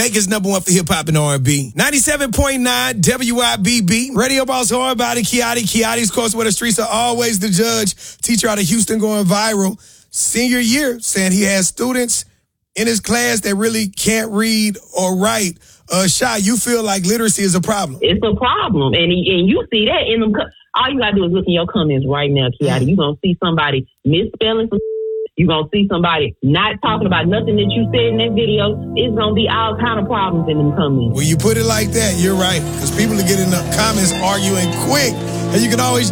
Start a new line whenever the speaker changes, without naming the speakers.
Vegas #1 for hip-hop and R&B. 97.9 WIBB. Radio boss Hardbody Kiati. Kiati's course where the streets are always the judge. Teacher out of Houston going viral. Senior year, saying he has students in his class that really can't read or write. Shy, you feel like literacy is a problem.
It's a problem. And you see that in them. All you got to do is look in your comments right now, Kiati. You're going to see somebody misspelling some. You're going to see somebody not talking about nothing that you said in that video. It's going to be all kind of problems in them comments.
When you put it like that, you're right. Because people are getting in the comments arguing quick. And you can always